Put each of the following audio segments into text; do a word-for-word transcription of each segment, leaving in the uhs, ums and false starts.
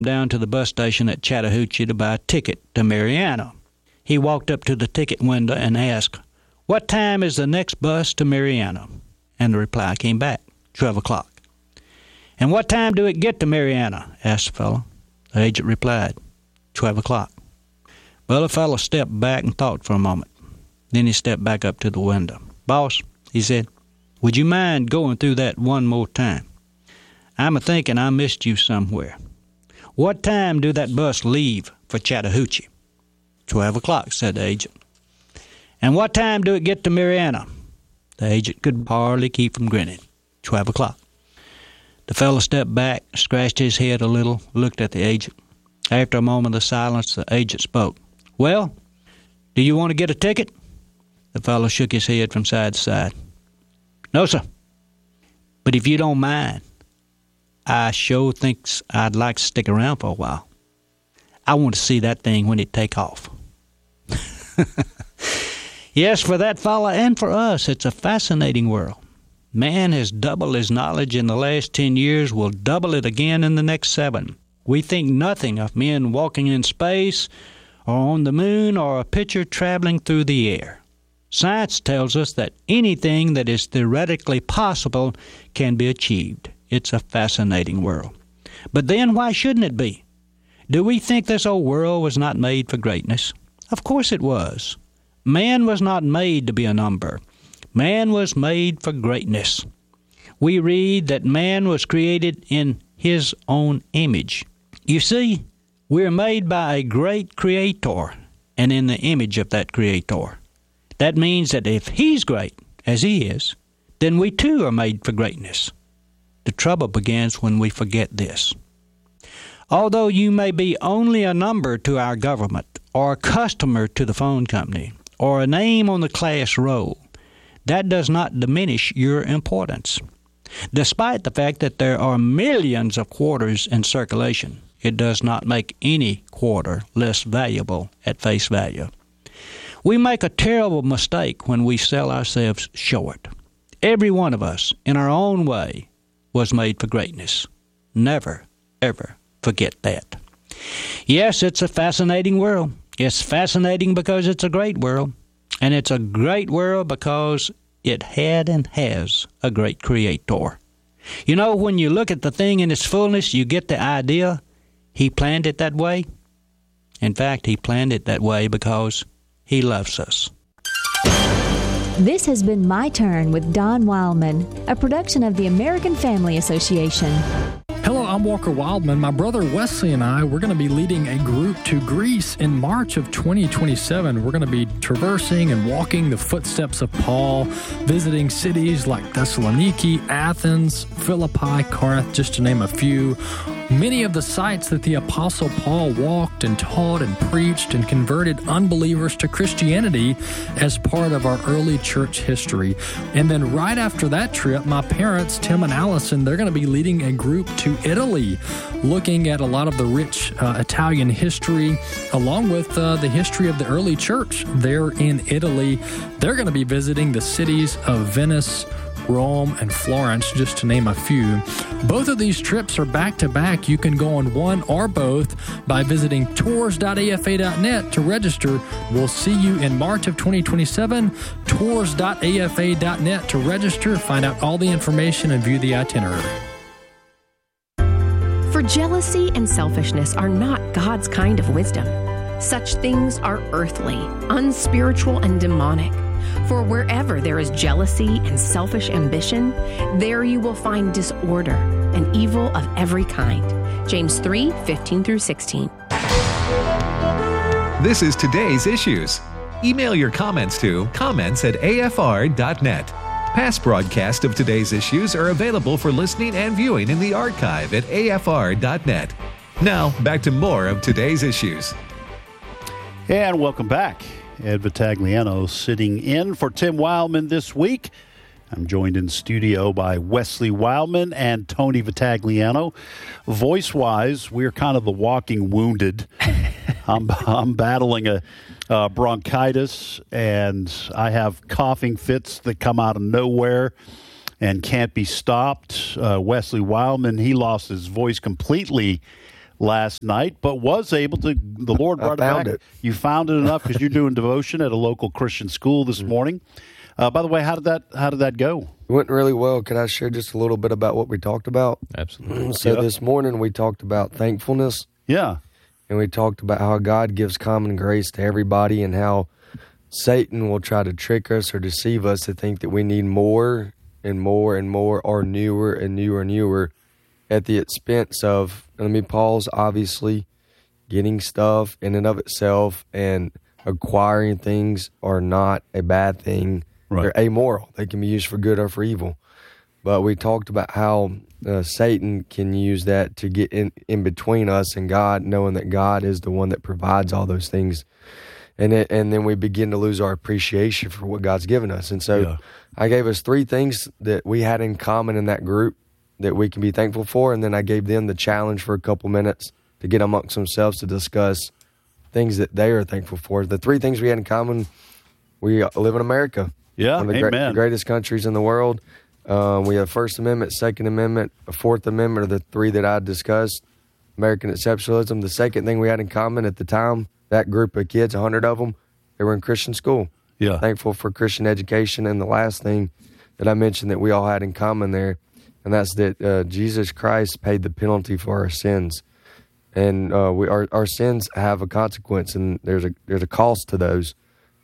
down to the bus station at Chattahoochee to buy a ticket to Marianna. He walked up to the ticket window and asked, "What time is the next bus to Marianna?" And the reply came back, twelve o'clock. "And what time do it get to Marianna?" asked the fellow. The agent replied, twelve o'clock. Well, the fellow stepped back and thought for a moment. Then he stepped back up to the window. "Boss," he said, "would you mind going through that one more time? I'm a-thinking I missed you somewhere. What time do that bus leave for Chattahoochee?" Twelve o'clock, said the agent. "And what time do it get to Marianna?" The agent could hardly keep from grinning. Twelve o'clock. The fellow stepped back, scratched his head a little, looked at the agent. After a moment of silence, the agent spoke. "Well, do you want to get a ticket?" The fellow shook his head from side to side. "No, sir. But if you don't mind, I sure thinks I'd like to stick around for a while. I want to see that thing when it take off." Yes, for that fella and for us, it's a fascinating world. Man has doubled his knowledge in the last ten years, will double it again in the next seven. We think nothing of men walking in space or on the moon or a pitcher traveling through the air. Science tells us that anything that is theoretically possible can be achieved. It's a fascinating world. But then why shouldn't it be? Do we think this old world was not made for greatness? Of course it was. Man was not made to be a number. Man was made for greatness. We read that man was created in his own image. You see, we're made by a great creator and in the image of that creator. That means that if he's great, as he is, then we too are made for greatness. The trouble begins when we forget this. Although you may be only a number to our government, or a customer to the phone company, or a name on the class roll, that does not diminish your importance. Despite the fact that there are millions of quarters in circulation, it does not make any quarter less valuable at face value. We make a terrible mistake when we sell ourselves short. Every one of us, in our own way, was made for greatness. Never, ever forget that. Yes, it's a fascinating world. It's fascinating because it's a great world. And it's a great world because it had and has a great creator. You know, when you look at the thing in its fullness, you get the idea he planned it that way. In fact, he planned it that way because he loves us. This has been My Turn with Don Wildman, a production of the American Family Association. Hello, I'm Walker Wildman. My brother Wesley and I, we're going to be leading a group to Greece in March of twenty twenty-seven. We're going to be traversing and walking the footsteps of Paul, visiting cities like Thessaloniki, Athens, Philippi, Corinth, just to name a few. Many of the sites that the Apostle Paul walked and taught and preached and converted unbelievers to Christianity as part of our early church history. And then right after that trip, my parents, Tim and Allison, they're going to be leading a group to Italy, looking at a lot of the rich uh, Italian history, along with uh, the history of the early church there in Italy. They're going to be visiting the cities of Venice, Rome, and Florence, just to name a few. Both of these trips are back-to-back. You can go on one or both by visiting tours dot a f a dot net to register. We'll see you in March of twenty twenty-seven. tours dot a f a dot net to register, find out all the information, and view the itinerary. For jealousy and selfishness are not God's kind of wisdom. Such things are earthly, unspiritual, and demonic. For wherever there is jealousy and selfish ambition, there you will find disorder and evil of every kind. James three, fifteen through sixteen. This is Today's Issues. Email your comments to comments at a f r dot net. Past broadcasts of Today's Issues are available for listening and viewing in the archive at a f r dot net. Now, back to more of Today's Issues. And welcome back. Ed Vitagliano sitting in for Tim Wildman this week. I'm joined in studio by Wesley Wildman and Tony Vitagliano. Voice-wise, we're kind of the walking wounded. I'm, I'm battling a uh, bronchitis, and I have coughing fits that come out of nowhere and can't be stopped. Uh, Wesley Wildman, he lost his voice completely last night, but was able to, the Lord brought it back. It. You found it enough because you're doing devotion at a local Christian school this mm-hmm. morning. Uh, by the way, how did that how did that go? It went really well. Can I share just a little bit about what we talked about? Absolutely. So yep. this morning we talked about thankfulness. Yeah. And we talked about how God gives common grace to everybody and how Satan will try to trick us or deceive us to think that we need more and more and more or newer and newer and newer at the expense of, let me pause, obviously, getting stuff in and of itself and acquiring things are not a bad thing. Right. They're amoral. They can be used for good or for evil. But we talked about how uh, Satan can use that to get in, in between us and God, knowing that God is the one that provides all those things. And it, and then we begin to lose our appreciation for what God's given us. And so yeah. I gave us three things that we had in common in that group that we can be thankful for. And then I gave them the challenge for a couple minutes to get amongst themselves to discuss things that they are thankful for. The three things we had in common, we live in America. Yeah, one of the, amen. great, the greatest countries in the world. Um, we have First Amendment, Second Amendment, a Fourth Amendment are the three that I discussed. American exceptionalism. The second thing we had in common at the time, that group of kids, a hundred of them, they were in Christian school. Yeah. Thankful for Christian education. And the last thing that I mentioned that we all had in common there, and that's that uh, Jesus Christ paid the penalty for our sins. And uh, we our, our sins have a consequence, and there's a there's a cost to those.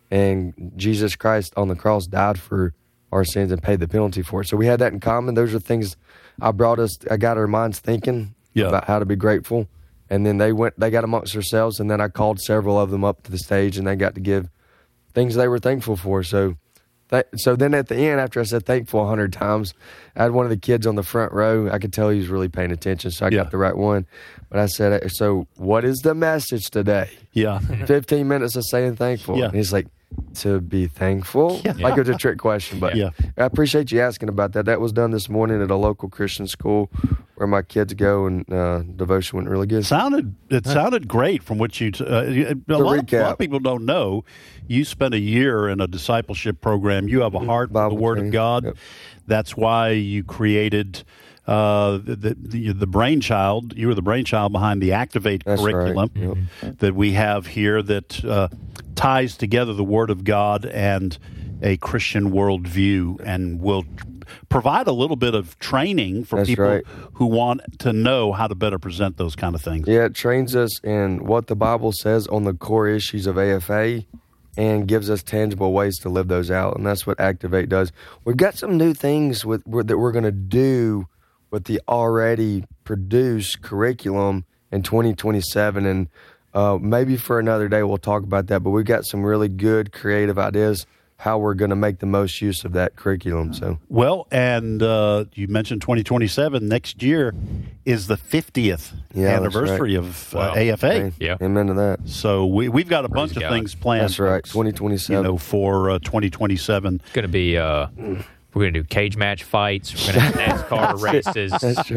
And Jesus Christ on the cross died for our sins and paid the penalty for it. So we had that in common. Those are things I brought us, I got our minds thinking yeah. about how to be grateful. And then they went, they got amongst themselves, and then I called several of them up to the stage, and they got to give things they were thankful for. So th- so then at the end, after I said thankful a hundred times, I had one of the kids on the front row. I could tell he was really paying attention, so I yeah. got the right one. But I said, so what is the message today? Yeah. fifteen minutes of saying thankful. Yeah. And he's like, to be thankful? Yeah. Like it was a trick question, but yeah. I appreciate you asking about that. That was done this morning at a local Christian school where my kids go, and uh, devotion went really good. Sounded It sounded great from what you... Uh, a, lot of, a lot of people don't know. You spent a year in a discipleship program. You have a heart for the Word training. of God. Yep. That's why you created... Uh, the, the the brainchild, you were the brainchild behind the Activate That's curriculum right. yep. that we have here that uh, ties together the Word of God and a Christian worldview, and will provide a little bit of training for That's people right. who want to know how to better present those kind of things. Yeah, it trains us in what the Bible says on the core issues of A F A and gives us tangible ways to live those out, and that's what Activate does. We've got some new things with, with that we're going to do with the already produced curriculum in twenty twenty-seven, and uh, maybe for another day we'll talk about that, but we've got some really good creative ideas how we're going to make the most use of that curriculum. So Well, and uh, you mentioned twenty twenty-seven. Next year is the fiftieth yeah, anniversary right. of uh, wow. A F A. Amen. Yeah. Amen to that. So we, we've got a Praise bunch of God. things planned. That's right, folks, twenty twenty-seven. You know, for uh, twenty twenty-seven. It's going to be... Uh, We're going to do cage match fights. We're going to have NASCAR races. That's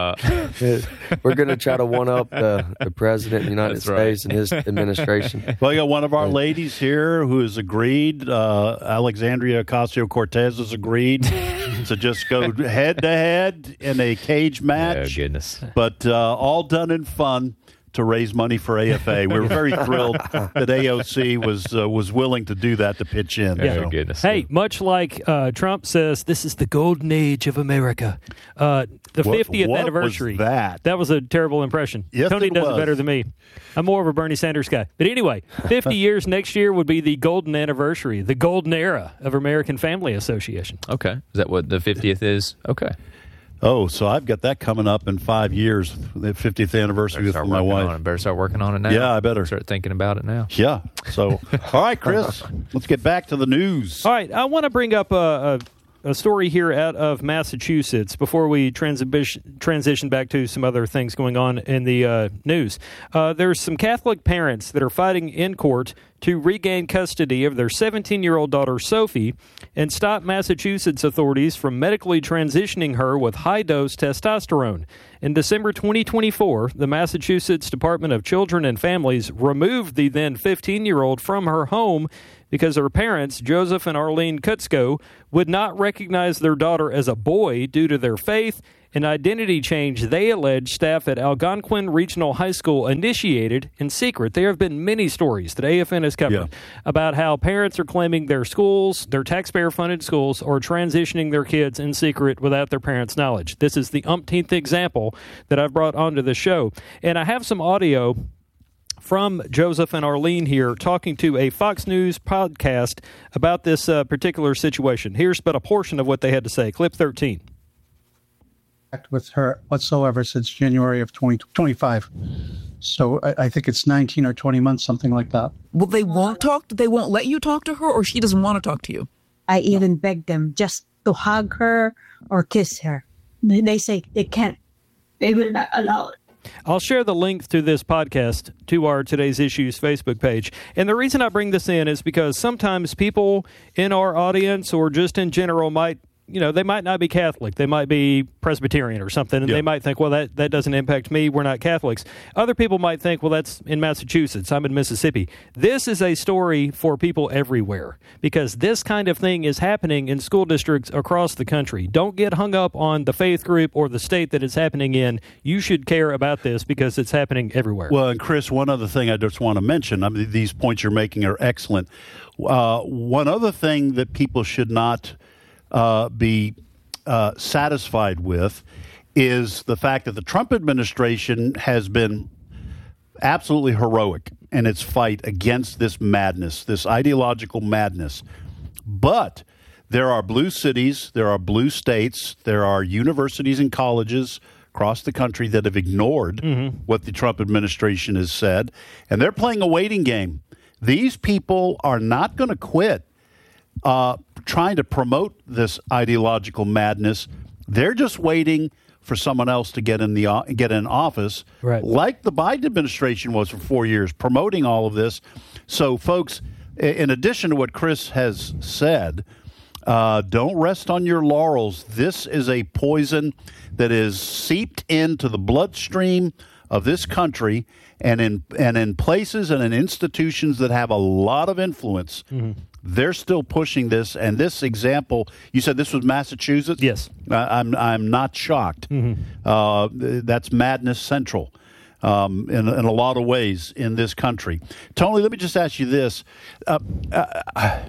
right. Uh, We're going to try to one-up the, the president of the United That's States right. and his administration. Well, you got one of our ladies here who has agreed. Uh, Alexandria Ocasio-Cortez has agreed to just go head-to-head in a cage match. Oh, goodness. But uh, all done in fun to raise money for A F A. We were very thrilled that A O C was uh, was willing to do that, to pitch in. Oh, So. goodness. Hey, much like uh, Trump says, this is the golden age of America. Uh, the What- fiftieth what anniversary. was that? That was a terrible impression. Yes, Tony it does was. it better than me. I'm more of a Bernie Sanders guy. But anyway, fifty years next year would be the golden anniversary, the golden era of American Family Association. Okay. Is that what the fiftieth is? Okay. Oh, so I've got that coming up in five years, the fiftieth anniversary with Better start my working wife. on it. Better start working on it now. Yeah, I better. Start thinking about it now. Yeah. So, all right, Chris, let's get back to the news. All right, I want to bring up a, a, a story here out of Massachusetts before we transition transition back to some other things going on in the uh, news. Uh, there's some Catholic parents that are fighting in court to regain custody of their seventeen-year-old daughter, Sophie, and stop Massachusetts authorities from medically transitioning her with high-dose testosterone. In December twenty twenty-four, the Massachusetts Department of Children and Families removed the then fifteen-year-old from her home because her parents, Joseph and Arlene Kutzko, would not recognize their daughter as a boy due to their faith an identity change they allege staff at Algonquin Regional High School initiated in secret. There have been many stories that A F N has covered yeah. about how parents are claiming their schools, their taxpayer-funded schools, are transitioning their kids in secret without their parents' knowledge. This is the umpteenth example that I've brought onto the show. And I have some audio from Joseph and Arlene here talking to a Fox News podcast about this uh, particular situation. Here's but a portion of what they had to say. Clip thirteen. With her whatsoever since January of twenty twenty-five. So I, I think it's nineteen or twenty months, something like that. Well, they won't talk? They won't let you talk to her, or she doesn't want to talk to you? I even begged them just to hug her or kiss her. They say they can't. They will not allow it. I'll share the link to this podcast to our Today's Issues Facebook page. And the reason I bring this in is because sometimes people in our audience or just in general might, you know, they might not be Catholic. They might be Presbyterian or something, and yeah. they might think, well, that, that doesn't impact me. We're not Catholics. Other people might think, well, that's in Massachusetts. I'm in Mississippi. This is a story for people everywhere because this kind of thing is happening in school districts across the country. Don't get hung up on the faith group or the state that it's happening in. You should care about this because it's happening everywhere. Well, and Chris, one other thing I just want to mention, I mean, these points you're making are excellent. Uh, one other thing that people should not Uh, be uh, satisfied with is the fact that the Trump administration has been absolutely heroic in its fight against this madness, this ideological madness. But there are blue cities, there are blue states, there are universities and colleges across the country that have ignored mm-hmm. what the Trump administration has said, and they're playing a waiting game. These people are not going to quit Uh, trying to promote this ideological madness. They're just waiting for someone else to get in the uh, get in office, right. like the Biden administration was for four years, promoting all of this. So, folks, in addition to what Chris has said, uh, don't rest on your laurels. This is a poison that is seeped into the bloodstream of this country, and in and in places and in institutions that have a lot of influence. Mm-hmm. They're still pushing this, and this example, you said this was Massachusetts? Yes. I, I'm I'm not shocked. Mm-hmm. Uh, that's madness central um, in, in a lot of ways in this country. Tony, let me just ask you this. Uh, uh,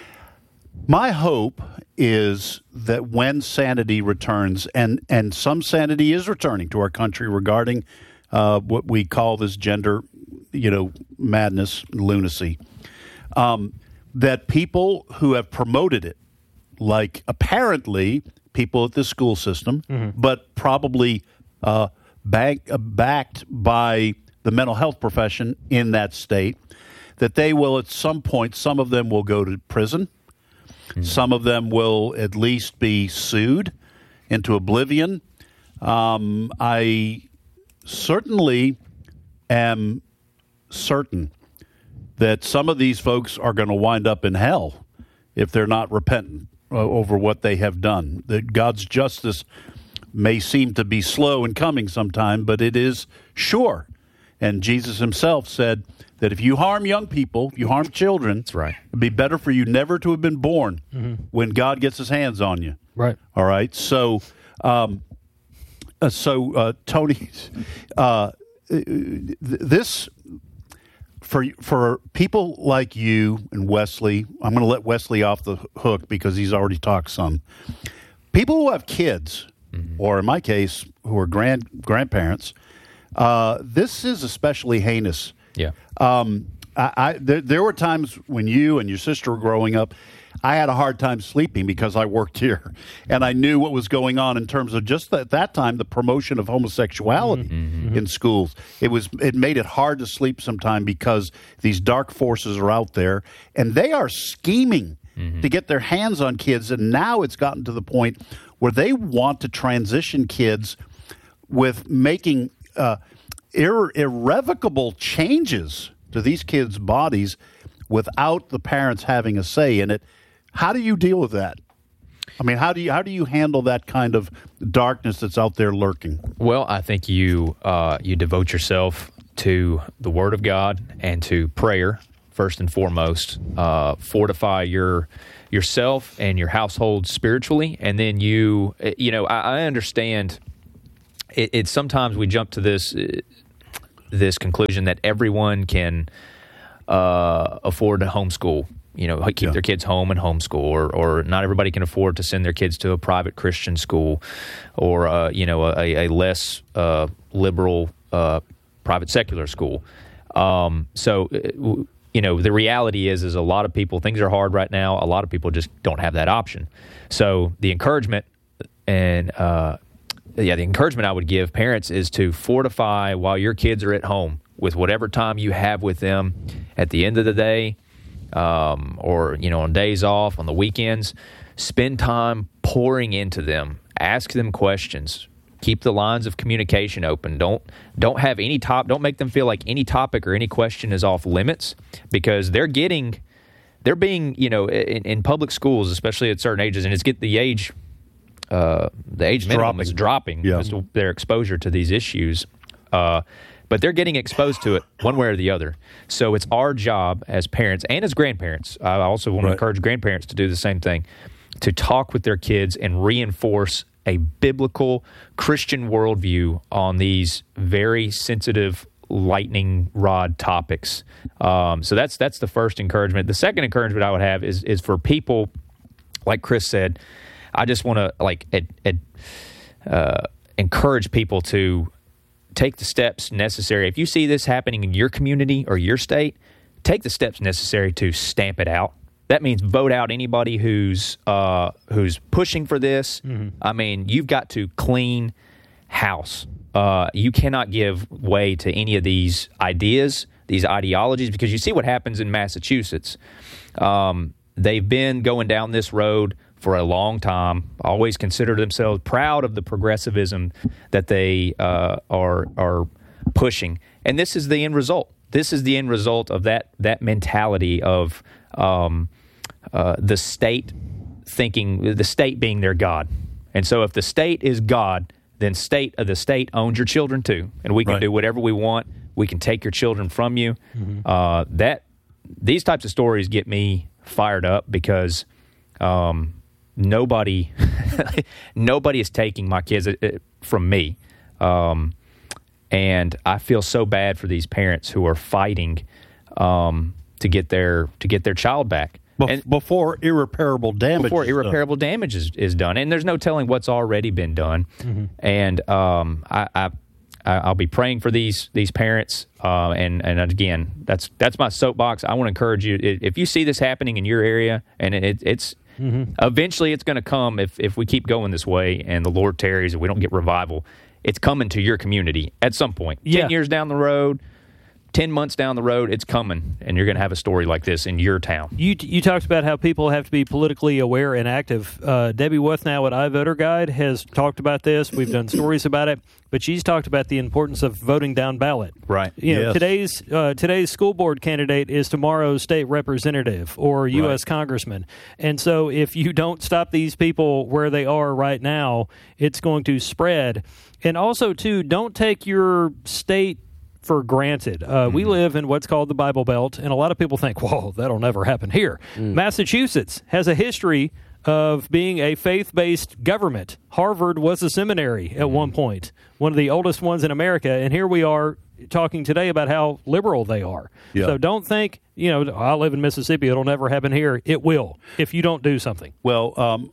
my hope is that when sanity returns, and, and some sanity is returning to our country regarding uh, what we call this gender, you know, madness, lunacy, um, that people who have promoted it, like apparently people at the school system, mm-hmm. but probably uh, bank, uh, backed by the mental health profession in that state, that they will at some point, some of them will go to prison. Mm-hmm. Some of them will at least be sued into oblivion. Um, I certainly am certain that some of these folks are going to wind up in hell if they're not repentant uh, over what they have done. That God's justice may seem to be slow in coming sometime, but it is sure. And Jesus himself said that if you harm young people, if you harm children, that's right. It'd be better for you never to have been born mm-hmm. when God gets his hands on you. Right. All right. So, um, uh, so uh, Tony, uh, th- this... For for people like you and Wesley, I'm going to let Wesley off the hook because he's already talked some. People who have kids, mm-hmm. or in my case, who are grand grandparents, uh, this is especially heinous. Yeah. Um, I, I there, there were times when you and your sister were growing up, I had a hard time sleeping because I worked here, and I knew what was going on in terms of just at that time the promotion of homosexuality mm-hmm. in schools. It was it made it hard to sleep sometime because these dark forces are out there, and they are scheming mm-hmm. to get their hands on kids. And now it's gotten to the point where they want to transition kids with making uh, irre- irrevocable changes to these kids' bodies without the parents having a say in it. How do you deal with that? I mean, how do you how do you handle that kind of darkness that's out there lurking? Well, I think you uh, you devote yourself to the Word of God and to prayer first and foremost. Uh, fortify your yourself and your household spiritually, and then you you know I, I understand it, it's sometimes we jump to this this conclusion that everyone can uh, afford to homeschool. You know, keep yeah. their kids home and homeschool, or, or not everybody can afford to send their kids to a private Christian school, or uh, you know, a, a less uh, liberal uh, private secular school. Um, so, you know, the reality is, is a lot of people, things are hard right now. A lot of people just don't have that option. So the encouragement and uh, yeah, the encouragement I would give parents is to fortify while your kids are at home with whatever time you have with them at the end of the day. Um, or, you know, on days off, on the weekends, spend time pouring into them. Ask them questions. Keep the lines of communication open. Don't don't have any top. Don't make them feel like any topic or any question is off limits, because they're getting, they're being, you know, in, in public schools, especially at certain ages, and it's get the age, uh, the age minimum dropping. is dropping yeah. because of their exposure to these issues. Uh, But they're getting exposed to it one way or the other. So it's our job as parents and as grandparents. I also want right. to encourage grandparents to do the same thing, to talk with their kids and reinforce a biblical Christian worldview on these very sensitive lightning rod topics. Um, so that's that's the first encouragement. The second encouragement I would have is is for people, like Chris said, I just want to like ed, ed, uh, encourage people to take the steps necessary. If you see this happening in your community or your state, take the steps necessary to stamp it out. That means vote out anybody who's uh, who's pushing for this. Mm-hmm. I mean, you've got to clean house. Uh, you cannot give way to any of these ideas, these ideologies, because you see what happens in Massachusetts. Um, they've been going down this road for a long time, always consider themselves proud of the progressivism that they uh, are are pushing. And this is the end result. This is the end result of that that mentality of um, uh, the state thinking, the state being their God. And so if the state is God, then state uh, the state owns your children too. And we can right. do whatever we want. We can take your children from you. Mm-hmm. Uh, that these types of stories get me fired up because um, Nobody, nobody is taking my kids from me, um, and I feel so bad for these parents who are fighting um, to get their to get their child back. Bef- and before irreparable damage, before is irreparable done. damage is, is done, and there's no telling what's already been done. Mm-hmm. And um, I, I, I'll be praying for these these parents. Uh, and and again, that's that's my soapbox. I want to encourage you, if you see this happening in your area, and it, it's Mm-hmm. eventually it's going to come if, if we keep going this way and the Lord tarries and we don't get revival. It's coming to your community at some point. Yeah. Ten years down the road, ten months down the road, it's coming, and you're going to have a story like this in your town. You you talked about how people have to be politically aware and active. Uh, Debbie Wuthnow at iVoter Guide has talked about this. We've done stories about it, but she's talked about the importance of voting down ballot. Right. You know, yes. today's uh, today's school board candidate is tomorrow's state representative or U S right. congressman. And so if you don't stop these people where they are right now, it's going to spread. And also, too, don't take your state for granted. Uh, mm-hmm. We live in what's called the Bible Belt, and a lot of people think, whoa, that'll never happen here. Mm. Massachusetts has a history of being a faith-based government. Harvard was a seminary at mm. one point, one of the oldest ones in America, and here we are talking today about how liberal they are. Yeah. So don't think, you know, I live in Mississippi, it'll never happen here. It will, if you don't do something. Well, um,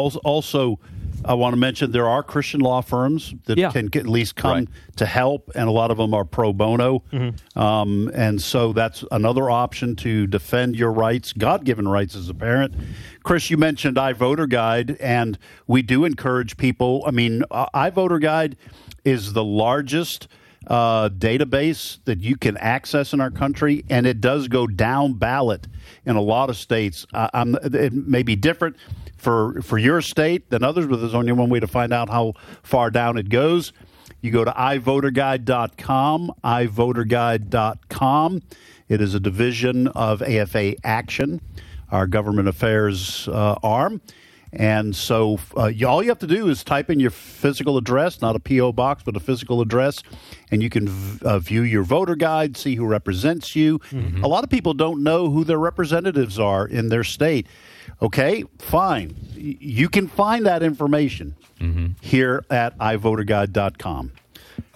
also, I want to mention there are Christian law firms that yeah. can at least come right. to help, and a lot of them are pro bono. Mm-hmm. Um, and so that's another option to defend your rights, God-given rights as a parent. Chris, you mentioned iVoter Guide, and we do encourage people. I mean, uh, iVoter Guide is the largest uh, database that you can access in our country, and it does go down ballot in a lot of states. Uh, I'm, it may be different for for your state than others, but there's only one way to find out how far down it goes. You go to i voter guide dot com, i voter guide dot com. It is a division of A F A Action, our government affairs uh, arm. And so uh, you, all you have to do is type in your physical address, not a P O box, but a physical address, and you can v- uh, view your voter guide, see who represents you. Mm-hmm. A lot of people don't know who their representatives are in their state. Okay, fine. Y- you can find that information mm-hmm. here at i voter guide dot com.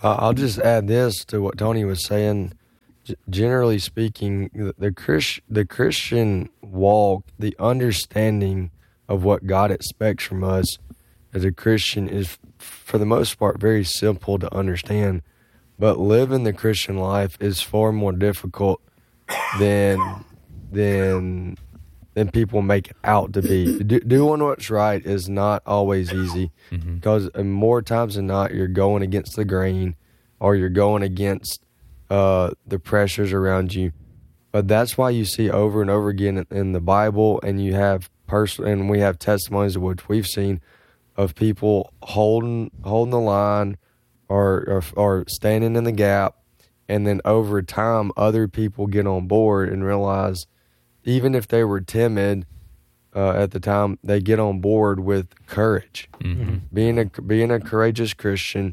Uh, I'll just add this to what Tony was saying. G- generally speaking, the, the, Christ, the Christian walk, the understanding of what God expects from us as a Christian is, for the most part, very simple to understand. But living the Christian life is far more difficult than than than people make it out to be. Do, doing what's right is not always easy, mm-hmm. because more times than not, you're going against the grain, or you're going against uh, the pressures around you. But that's why you see over and over again in, in the Bible, and you have pers- and we have testimonies of which we've seen of people holding holding the line, or, or or standing in the gap, and then over time, other people get on board and realize, even if they were timid uh, at the time, they get on board with courage. Mm-hmm. Being a being a courageous Christian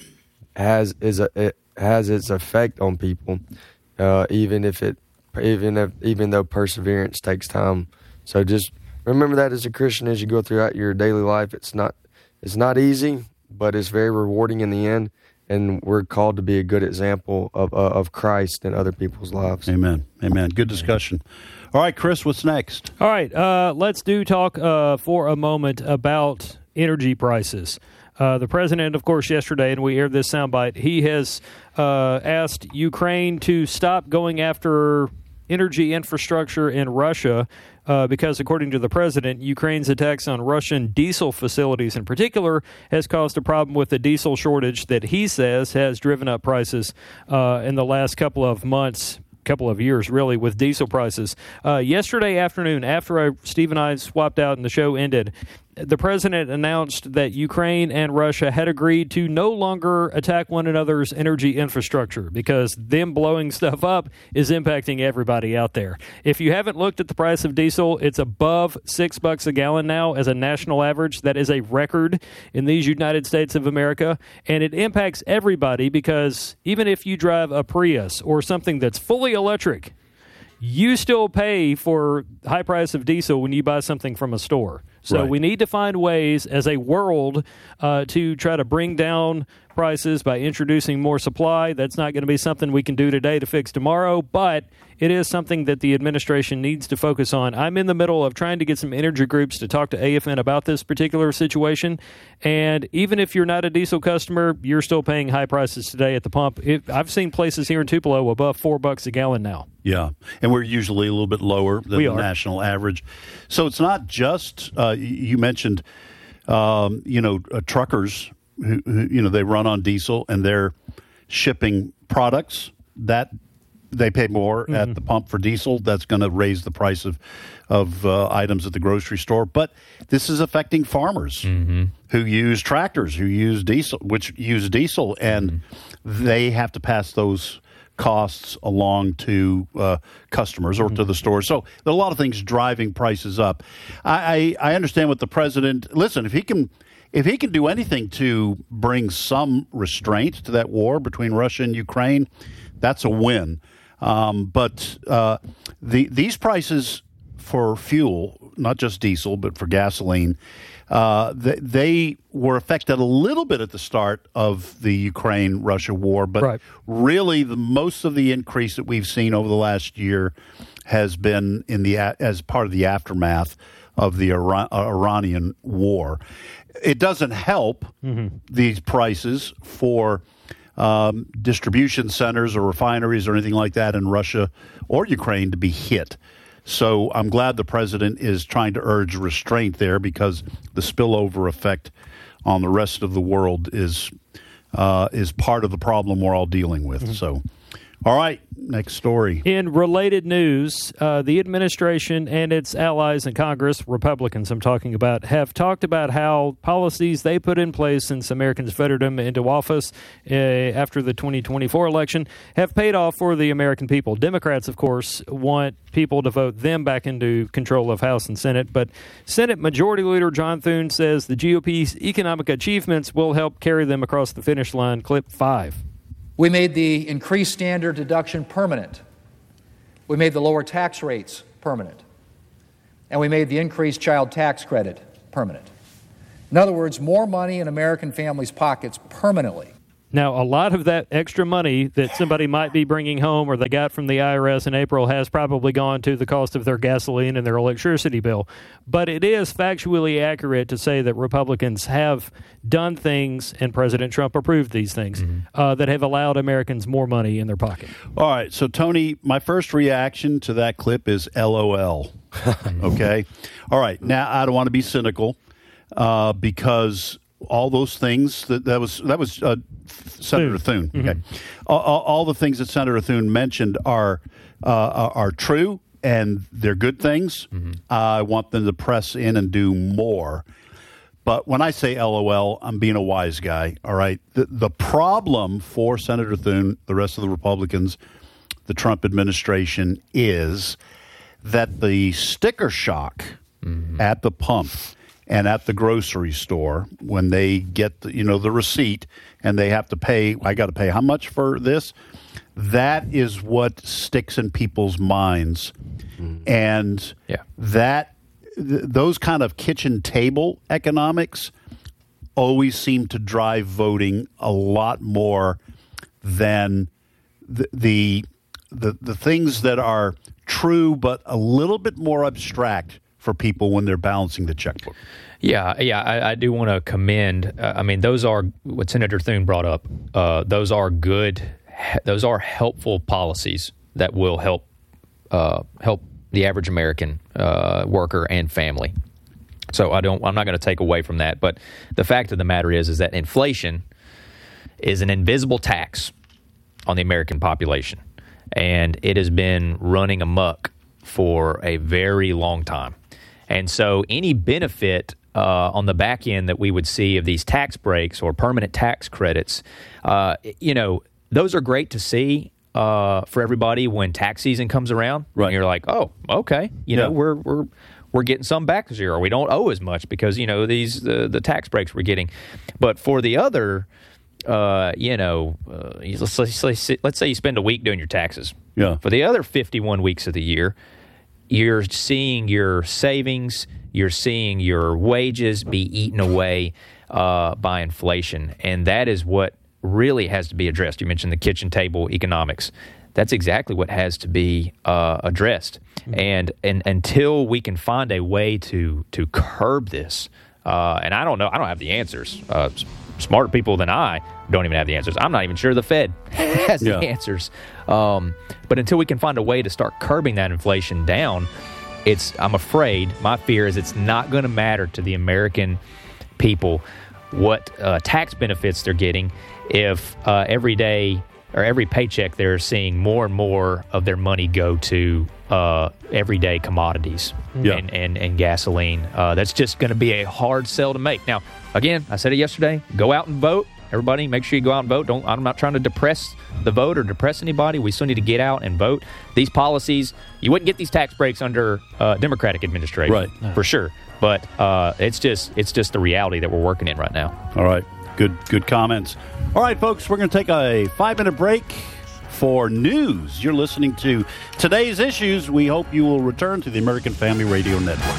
has is a it has its effect on people, uh, even if it even if even though perseverance takes time. So just remember that as a Christian, as you go throughout your daily life, it's not it's not easy, but it's very rewarding in the end. And we're called to be a good example of uh, of Christ in other people's lives. Amen. Amen. Good discussion. All right, Chris, what's next? All right, uh, let's do talk uh, for a moment about energy prices. Uh, the president, of course, yesterday, and we aired this soundbite, he has uh, asked Ukraine to stop going after energy infrastructure in Russia uh, because, according to the president, Ukraine's attacks on Russian diesel facilities in particular has caused a problem with the diesel shortage that he says has driven up prices uh, in the last couple of months. Couple of years, really, with diesel prices. Uh, yesterday afternoon, after I, Steve and I swapped out and the show ended, the president announced that Ukraine and Russia had agreed to no longer attack one another's energy infrastructure because them blowing stuff up is impacting everybody out there. If you haven't looked at the price of diesel, it's above six bucks a gallon now as a national average. That is a record in these United States of America, and it impacts everybody because even if you drive a Prius or something that's fully electric, you still pay for the high price of diesel when you buy something from a store. So right. We need to find ways as a world uh, to try to bring down prices by introducing more supply. That's not going to be something we can do today to fix tomorrow, but it is something that the administration needs to focus on. I'm in the middle of trying to get some energy groups to talk to A F N about this particular situation, and even if you're not a diesel customer, you're still paying high prices today at the pump. It, I've seen places here in Tupelo above four bucks a gallon now. Yeah, and we're usually a little bit lower than we the are. national average. So it's not just, uh, you mentioned, um, you know, uh, truckers who, who, you know, they run on diesel and they're shipping products that they pay more mm-hmm. at the pump for diesel. That's going to raise the price of, of uh, items at the grocery store. But this is affecting farmers mm-hmm. who use tractors, who use diesel, which use diesel, and mm-hmm. they have to pass those costs along to uh, customers or mm-hmm. to the stores. So there are a lot of things driving prices up. I, I, I understand what the president, listen, if he can if he can do anything to bring some restraint to that war between Russia and Ukraine, that's a win. Um, but uh, the these prices for fuel, not just diesel, but for gasoline, Uh, they, they were affected a little bit at the start of the Ukraine-Russia war, but right. really the most of the increase that we've seen over the last year has been in the as part of the aftermath of the Iran, uh, Iranian war. It doesn't help mm-hmm. these prices for um, distribution centers or refineries or anything like that in Russia or Ukraine to be hit. So I'm glad the president is trying to urge restraint there because the spillover effect on the rest of the world is uh, is part of the problem we're all dealing with. Mm-hmm. So, all right, next story. In related news, uh, the administration and its allies in Congress, Republicans I'm talking about, have talked about how policies they put in place since Americans voted them into office uh, after the twenty twenty-four election have paid off for the American people. Democrats, of course, want people to vote them back into control of House and Senate, but Senate Majority Leader John Thune says the G O P's economic achievements will help carry them across the finish line. Clip five. We made the increased standard deduction permanent. We made the lower tax rates permanent. And we made the increased child tax credit permanent. In other words, more money in American families' pockets permanently. Now, a lot of that extra money that somebody might be bringing home or they got from the I R S in April has probably gone to the cost of their gasoline and their electricity bill. But it is factually accurate to say that Republicans have done things, and President Trump approved these things, mm-hmm. uh, that have allowed Americans more money in their pocket. All right. So, Tony, my first reaction to that clip is L O L. Okay? All right. Now, I don't want to be cynical uh, because all those things that, that was that was uh, Senator Thune. Mm-hmm. Okay, all, all, all the things that Senator Thune mentioned are uh, are true and they're good things. Mm-hmm. I want them to press in and do more. But when I say L O L, I'm being a wise guy. All right, the the problem for Senator Thune, the rest of the Republicans, the Trump administration is that the sticker shock mm-hmm. at the pump and at the grocery store, when they get the, you know, the receipt and they have to pay, I got to pay how much for this? That is what sticks in people's minds. Mm. And yeah. that th- those kind of kitchen table economics always seem to drive voting a lot more than the the the, the things that are true but a little bit more abstract for people when they're balancing the checkbook. Yeah, yeah, I, I do want to commend. Uh, I mean, those are what Senator Thune brought up. Uh, those are good. Those are helpful policies that will help uh, help the average American uh, worker and family. So I don't. I'm not going to take away from that. But the fact of the matter is, is that inflation is an invisible tax on the American population, and it has been running amok for a very long time. And so any benefit uh, on the back end that we would see of these tax breaks or permanent tax credits, uh, you know, those are great to see uh, for everybody when tax season comes around. Right. And you're like, oh, okay, you yeah. know, we're we're we're getting some back this year, or we don't owe as much because, you know, these the, the tax breaks we're getting. But for the other, uh, you know, uh, let's, let's, let's say you spend a week doing your taxes. Yeah. For the other fifty-one weeks of the year, you're seeing your savings, you're seeing your wages be eaten away uh, by inflation. And that is what really has to be addressed. You mentioned the kitchen table economics. That's exactly what has to be uh, addressed. Mm-hmm. And, and until we can find a way to to curb this, uh, and I don't know, I don't have the answers. Uh, smarter people than I don't even have the answers. I'm not even sure the Fed has yeah. the answers. Um, but until we can find a way to start curbing that inflation down, it's, I'm afraid, my fear is it's not going to matter to the American people what uh, tax benefits they're getting if uh, every day or every paycheck they're seeing more and more of their money go to uh, everyday commodities yeah. and, and, and gasoline. Uh, that's just going to be a hard sell to make. Now, again, I said it yesterday, go out and vote. Everybody, make sure you go out and vote. Don't. I'm not trying to depress the vote or depress anybody. We still need to get out and vote. These policies, you wouldn't get these tax breaks under uh, Democratic administration, right? For sure. But uh, it's just it's just the reality that we're working in right now. All right, good good comments. All right, folks, we're going to take a five minute break for news. You're listening to Today's Issues. We hope you will return to the American Family Radio Network.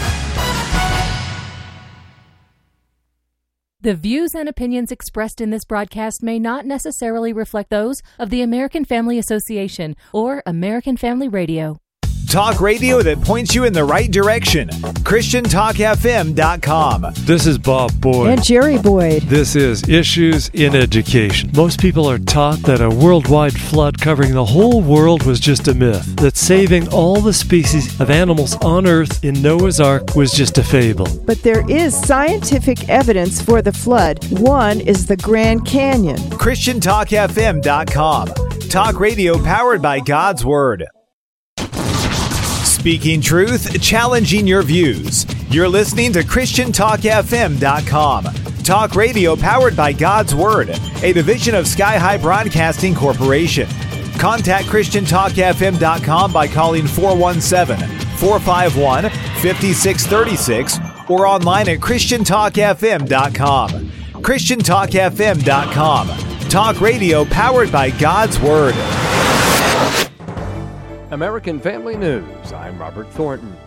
The views and opinions expressed in this broadcast may not necessarily reflect those of the American Family Association or American Family Radio. Talk radio that points you in the right direction. Christian Talk F M dot com. This is Bob Boyd. And Jerry Boyd. This is Issues in Education. Most people are taught that a worldwide flood covering the whole world was just a myth, that saving all the species of animals on Earth in Noah's Ark was just a fable. But there is scientific evidence for the flood. One is the Grand Canyon. Christian Talk F M dot com. Talk radio powered by God's Word. Speaking truth, challenging your views. You're listening to Christian Talk F M dot com. Talk radio powered by God's Word, a division of Sky High Broadcasting Corporation. Contact Christian Talk F M dot com by calling four one seven, four five one, five six three six or online at Christian Talk F M dot com. Christian Talk F M dot com. Talk radio powered by God's Word. American Family News. I'm Robert Thornton.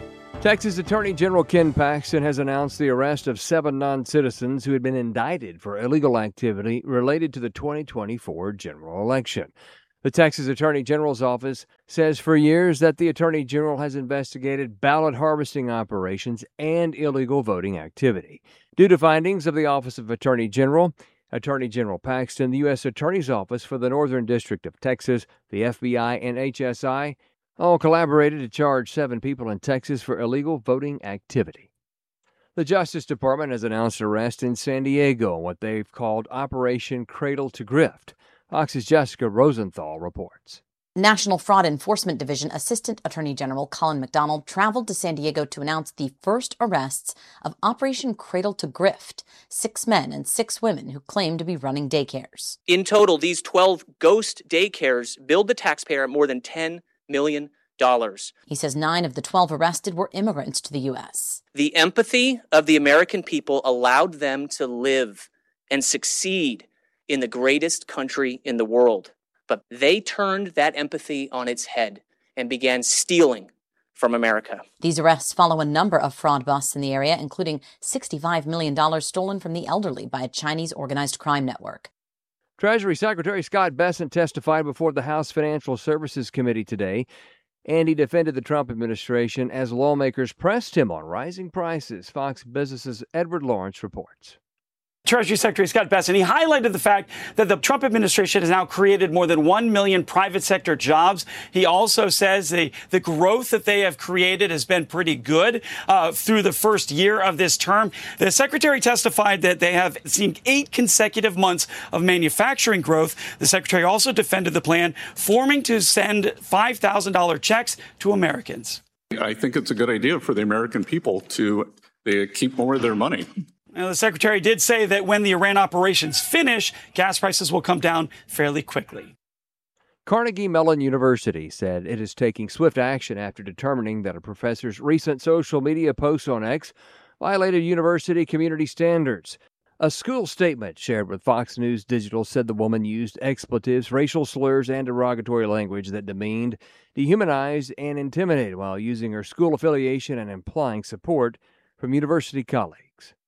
Texas Attorney General Ken Paxton has announced the arrest of seven non-citizens who had been indicted for illegal activity related to the twenty twenty-four general election. The Texas Attorney General's office says for years that the Attorney General has investigated ballot harvesting operations and illegal voting activity. Due to findings of the Office of Attorney General, Attorney General Paxton, the U S Attorney's Office for the Northern District of Texas, the F B I, and H S I all collaborated to charge seven people in Texas for illegal voting activity. The Justice Department has announced arrest in San Diego, what they've called Operation Cradle to Grift. Fox's Jessica Rosenthal reports. National Fraud Enforcement Division Assistant Attorney General Colin McDonald traveled to San Diego to announce the first arrests of Operation Cradle to Grift, six men and six women who claim to be running daycares. In total, these twelve ghost daycares billed the taxpayer more than ten million dollars. He says nine of the twelve arrested were immigrants to the U S. The empathy of the American people allowed them to live and succeed in the greatest country in the world. But they turned that empathy on its head and began stealing from America. These arrests follow a number of fraud busts in the area, including sixty-five million dollars stolen from the elderly by a Chinese organized crime network. Treasury Secretary Scott Bessent testified before the House Financial Services Committee today, and he defended the Trump administration as lawmakers pressed him on rising prices. Fox Business's Edward Lawrence reports. Treasury Secretary Scott Bessent, he highlighted the fact that the Trump administration has now created more than one million private sector jobs. He also says the, the growth that they have created has been pretty good uh, through the first year of this term. The secretary testified that they have seen eight consecutive months of manufacturing growth. The secretary also defended the plan forming to send five thousand dollars checks to Americans. I think it's a good idea for the American people to they keep more of their money. Now, the secretary did say that when the Iran operations finish, gas prices will come down fairly quickly. Carnegie Mellon University said it is taking swift action after determining that a professor's recent social media posts on X violated university community standards. A school statement shared with Fox News Digital said the woman used expletives, racial slurs, and derogatory language that demeaned, dehumanized, and intimidated while using her school affiliation and implying support from university colleagues.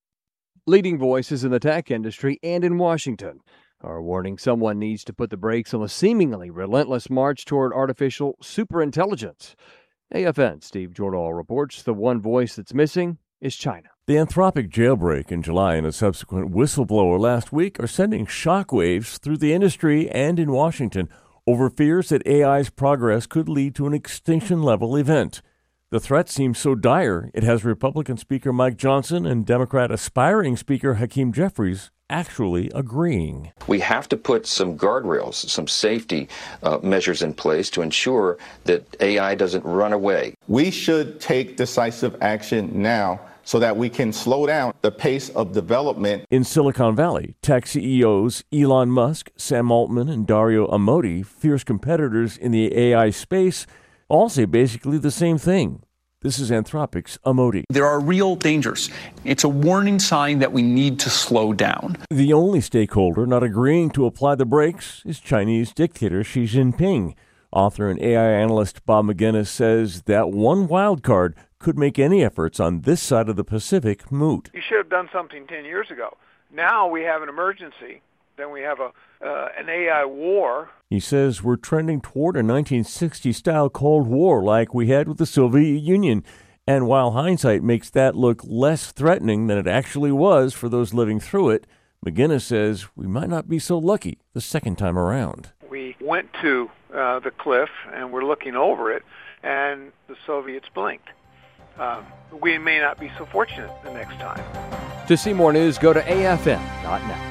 Leading voices in the tech industry and in Washington are warning someone needs to put the brakes on the seemingly relentless march toward artificial superintelligence. A F N's Steve Jordahl reports the one voice that's missing is China. The Anthropic jailbreak in July and a subsequent whistleblower last week are sending shockwaves through the industry and in Washington over fears that A I's progress could lead to an extinction-level event. The threat seems so dire, it has Republican Speaker Mike Johnson and Democrat aspiring Speaker Hakeem Jeffries actually agreeing. We have to put some guardrails, some safety uh, measures in place to ensure that A I doesn't run away. We should take decisive action now so that we can slow down the pace of development. In Silicon Valley, tech C E Os Elon Musk, Sam Altman, and Dario Amodei, fierce competitors in the A I space, all say basically the same thing. This is Anthropic's Amodei. There are real dangers. It's a warning sign that we need to slow down. The only stakeholder not agreeing to apply the brakes is Chinese dictator Xi Jinping. Author and A I analyst Bob McGinnis says that one wild card could make any efforts on this side of the Pacific moot. You should have done something ten years ago. Now we have an emergency. Then we have a uh, an A I war. He says we're trending toward a nineteen sixties-style Cold War like we had with the Soviet Union. And while hindsight makes that look less threatening than it actually was for those living through it, McGinnis says we might not be so lucky the second time around. We went to uh, the cliff, and we're looking over it, and the Soviets blinked. Um, we may not be so fortunate the next time. To see more news, go to A F M dot net.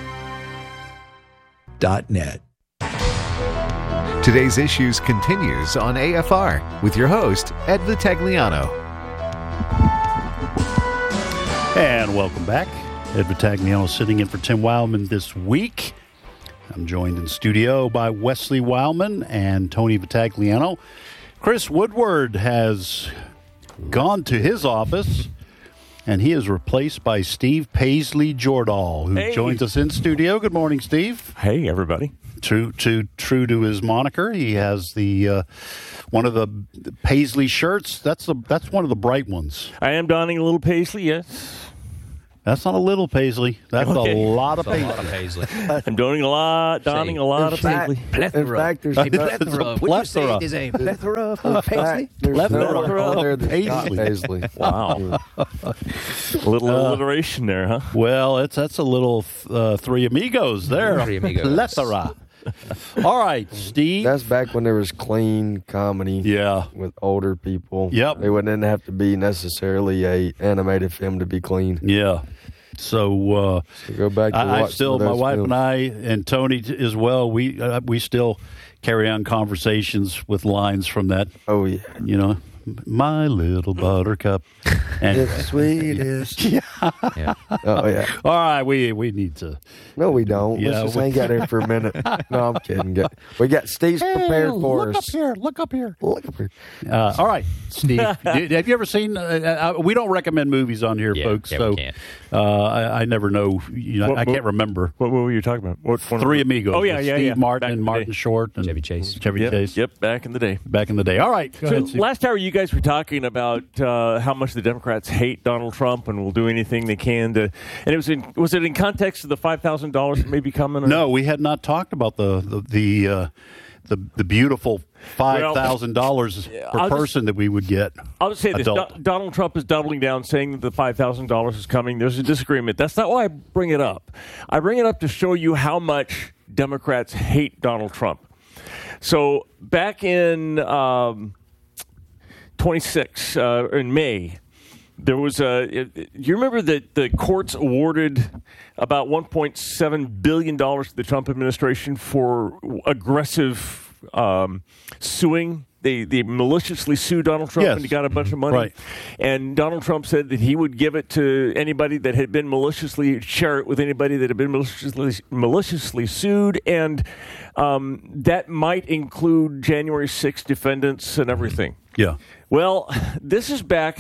.net. Today's Issues continues on A F R with your host, Ed Vitagliano. And welcome back. Ed Vitagliano sitting in for Tim Wildman this week. I'm joined in studio by Wesley Wildman and Tony Vitagliano. Chris Woodward has gone to his office, and he is replaced by Steve Paisley Jordahl, who hey. joins us in studio. Good morning, Steve. Hey, everybody. true to true to his moniker. He has the uh, one of the paisley shirts. That's the that's one of the bright ones. I am donning a little paisley, yes. That's not a little paisley. That's Okay. a lot of That's paisley. a lot of paisley. I'm donning a lot, donning a lot of paisley. In fact, there's A no- plethora. There's a plethora of in fact, paisley. there's Plethora no of on there that's not paisley. paisley. Wow. A little Uh, alliteration there, huh? Well, it's that's a little uh, Three Amigos there. Three Amigos. Plethora. All right, Steve. That's back when there was clean comedy. Yeah. With older people. Yep. They wouldn't have to be necessarily a animated film to be clean. Yeah. So, uh, So go back to I, I watch still, some of my those wife films. and I, and Tony t- as well. We uh, we still carry on conversations with lines from that. Oh yeah, you know, my little buttercup, and the sweetest. yeah. Yeah. Oh yeah. All right, we we need to. No, we don't. Yeah, Let's just we- hang out here for a minute. No, I'm kidding. Get- We got Steve's prepared for look us. up here. Look up here. Look up here. Uh, all right, Steve. did- have you ever seen? Uh, uh, we don't recommend movies on here, Yeah, folks. yeah, so we can't. uh, I, I never know. You know, What I mo- can't remember. What movie are you talking about? What, one of Three the- Amigos. Oh, yeah, with yeah, Steve yeah. Martin Back in and the Martin day. Short and Chevy Chase. Chevy Yep, Chase. yep, back in the day. Back in the day. All right. Go So ahead, Steve. last hour, you guys were talking about uh, how much the Democrats hate Donald Trump and will do anything they can to. And it was in was it in context of the five thousand dollars that may be coming? Or? No, we had not talked about the the the uh, the, the beautiful five thousand dollars per I'll just- person that we would get. I'll just say this: adult. Do- Donald Trump is doubling down, saying that the five thousand dollars is coming. There's a disagreement. That's not why I bring it up. I bring it up to show you how much Democrats hate Donald Trump. So back in um, twenty-six uh, in May, there was a. You remember that the courts awarded about one point seven billion dollars to the Trump administration for aggressive um, suing. They, they maliciously sued Donald Trump Yes. and he got a bunch of money. Right. And Donald Trump said that he would give it to anybody that had been maliciously, share it with anybody that had been maliciously, maliciously sued. And um, that might include January sixth defendants and everything. Yeah. Well, this is back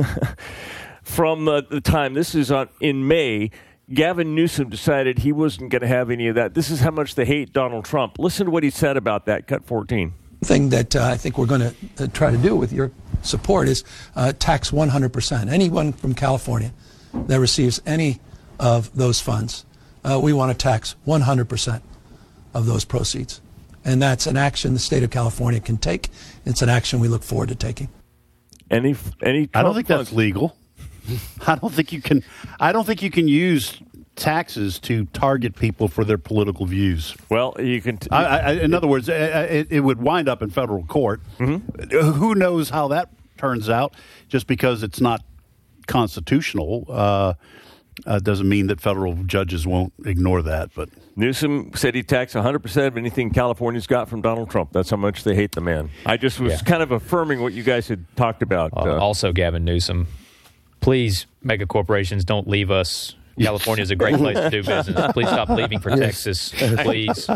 from uh, the time, this is on in May, Gavin Newsom decided he wasn't going to have any of that. This is how much they hate Donald Trump. Listen to what he said about that, cut fourteen. Thing that uh, I think we're going to uh, try to do with your support is uh, tax one hundred percent. Anyone from California that receives any of those funds, uh, we want to tax one hundred percent of those proceeds. And that's an action the state of California can take. It's an action we look forward to taking. Any, any I don't Trump think funds- that's legal. I don't think you can. I don't think you can use taxes to target people for their political views. Well, you can. T- I, I, in other words, it, it would wind up in federal court. Mm-hmm. Who knows how that turns out? Just because it's not constitutional uh, uh, doesn't mean that federal judges won't ignore that. But Newsom said he'd tax one hundred percent of anything California's got from Donald Trump. That's how much they hate the man. I just was Yeah. kind of affirming what you guys had talked about. Uh, also, Gavin Newsom, please, mega corporations, don't leave us. California is a great place to do business. Please stop leaving for Texas, please.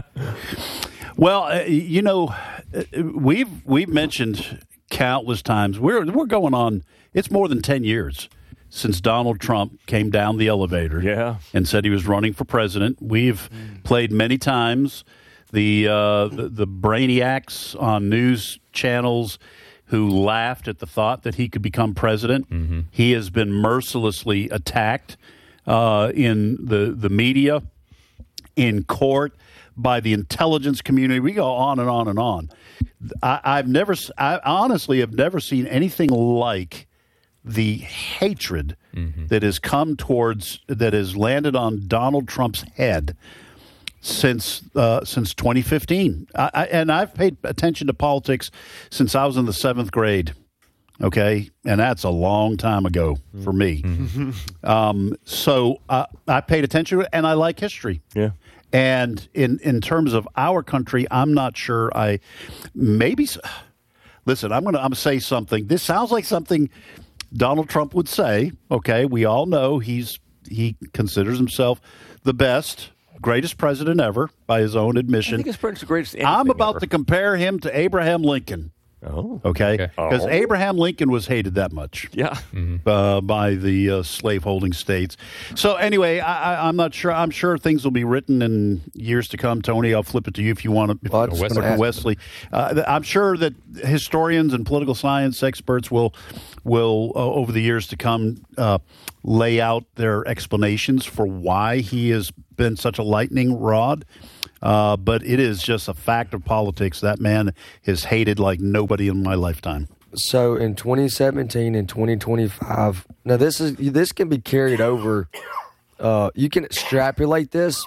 Well, uh, you know, uh, we've we've mentioned countless times. We're we're going on. It's more than ten years since Donald Trump came down the elevator, yeah. and said he was running for president. We've mm. played many times the, uh, the the brainiacs on news channels who laughed at the thought that he could become president. Mm-hmm. He has been mercilessly attacked uh, in the the media, in court, by the intelligence community. We go on and on and on. I, I've never, I honestly have never seen anything like the hatred mm-hmm. that has come towards, that has landed on Donald Trump's head since uh, since twenty fifteen. I, I, and I've paid attention to politics since I was in the seventh grade. Okay, and that's a long time ago for me. Mm-hmm. Um, so uh, I paid attention to it, and I like history. Yeah. And in, in terms of our country, I'm not sure I maybe. Listen, I'm going to I'm gonna say something. This sounds like something Donald Trump would say. Okay, we all know he's he considers himself the best, greatest president ever by his own admission. I think his president's the greatest. I'm about ever. to compare him to Abraham Lincoln. Oh. Okay? Okay. Because Oh. Abraham Lincoln was hated that much. Yeah. Uh, by the uh, slaveholding states. So anyway, I, I, I'm not sure. I'm sure things will be written in years to come. Tony, I'll flip it to you if you want to. Well, If, Wesley. Wesley. Uh, I'm sure that historians and political science experts will will uh, over the years to come uh, lay out their explanations for why he has been such a lightning rod. Uh, but it is just a fact of politics. That man is hated like nobody in my lifetime. So in twenty seventeen and twenty twenty-five, now this is this can be carried over. Uh, you can extrapolate this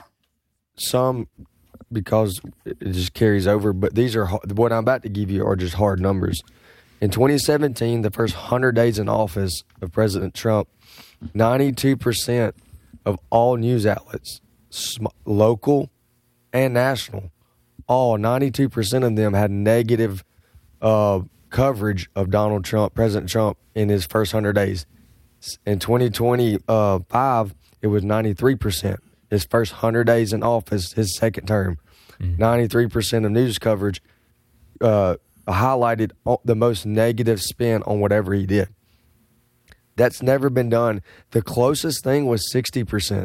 some because it just carries over. But these are what I'm about to give you are just hard numbers. In twenty seventeen, the first one hundred days in office of President Trump, ninety-two percent of all news outlets, sm- local and national, all ninety-two percent of them had negative uh, coverage of Donald Trump, President Trump, in his first one hundred days. In twenty twenty-five, it was ninety-three percent. His first one hundred days in office, his second term, mm-hmm. ninety-three percent of news coverage uh, highlighted the most negative spin on whatever he did. That's never been done. The closest thing was sixty percent.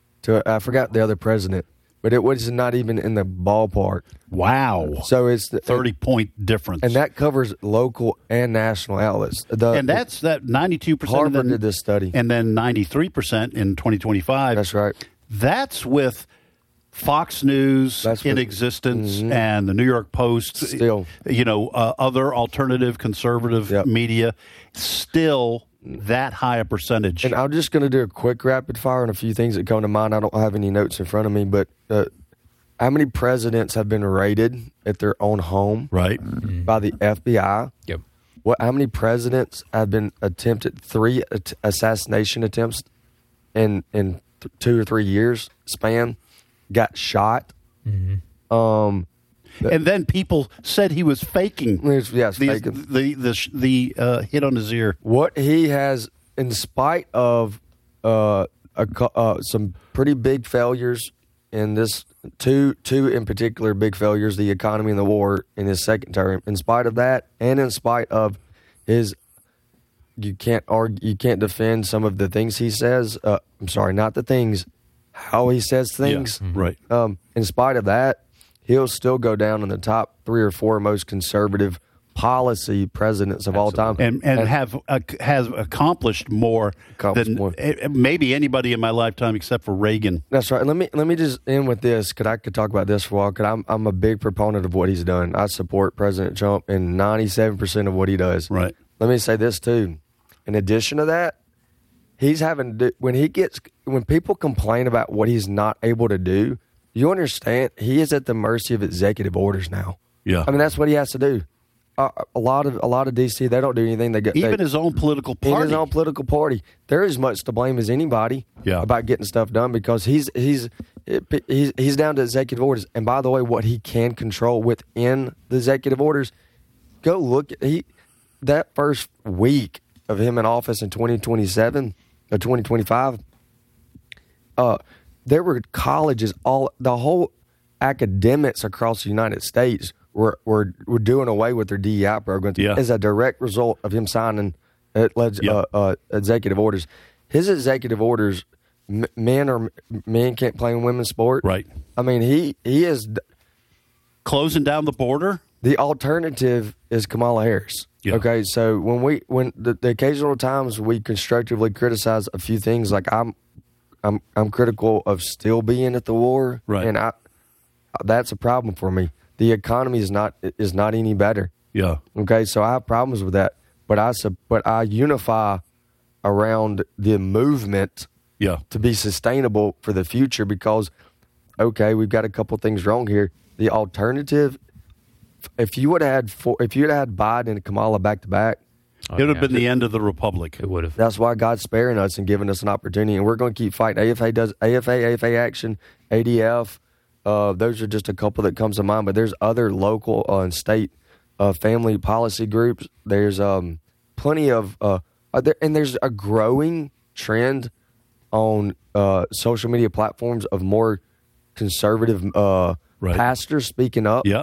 To I forgot the other president. But it was not even in the ballpark. Wow. So it's the thirty-point difference. And that covers local and national outlets. The, and that's that ninety-two percent. Harvard then, did this study. And then ninety-three percent in twenty twenty-five. That's right. That's with Fox News that's in with, existence mm-hmm. and the New York Post. Still. You know, uh, other alternative conservative yep. media. Still that high a percentage. And I'm just going to do a quick rapid fire on a few things that come to mind. I don't have any notes in front of me, but uh, how many presidents have been raided at their own home right. by the F B I? Yep. What? How many presidents have been attempted, three at- assassination attempts in, in th- two or three years span, got shot? Mm-hmm. Um, and then people said he was faking. Yes, the, faking. the the the uh, hit on his ear. What he has, in spite of uh, a, uh, some pretty big failures in this, two two in particular big failures, the economy and the war in his second term. In spite of that, and in spite of his, you can't argue, you can't defend some of the things he says. Uh, I'm sorry, not the things, how he says things. Yeah, right. Um, in spite of that, he'll still go down in the top three or four most conservative policy presidents of all time, and and, and have uh, has accomplished more accomplished than more. maybe anybody in my lifetime except for Reagan. That's right. Let me let me just end with this, because I could talk about this for a while. Because I'm I'm a big proponent of what he's done. I support President Trump in ninety-seven percent of what he does. Right. Let me say this too. In addition to that, he's having to do, when he gets when people complain about what he's not able to do. You understand? He is at the mercy of executive orders now. Yeah. I mean, that's what he has to do. Uh, a lot of a lot of D C, they don't do anything. They get even they, his own political party. In his own political party, they're as much to blame as anybody yeah. about getting stuff done, because he's he's he's he's down to executive orders. And by the way, what he can control within the executive orders, go look at he that first week of him in office in twenty twenty-seven or twenty twenty-five. Uh, there were colleges, all the whole academics across the United States were were, were doing away with their D E I programs yeah. as a direct result of him signing uh, leg- yeah. uh, uh, executive orders. His executive orders, m- men or men can't play in women's sport. Right. I mean, he he is closing down the border. The alternative is Kamala Harris. Yeah. Okay, so when we when the, the occasional times we constructively criticize a few things, like I'm I'm I'm critical of still being at the war, right? And I that's a problem for me. The economy is not is not any better. Yeah. Okay, so I have problems with that, but I but I unify around the movement. Yeah. To be sustainable for the future, because okay, we've got a couple things wrong here. The alternative. If you would have had four, if you would have had Biden and Kamala back to back, it would have been the end of the republic. It would have. That's why God's sparing us and giving us an opportunity, and we're going to keep fighting. A F A does A F A, A F A Action, A D F. Uh, those are just a couple that comes to mind, but there's other local uh, and state uh, family policy groups. There's um, plenty of, uh, there, and there's a growing trend on uh, social media platforms of more conservative uh, right. pastors speaking up. Yep.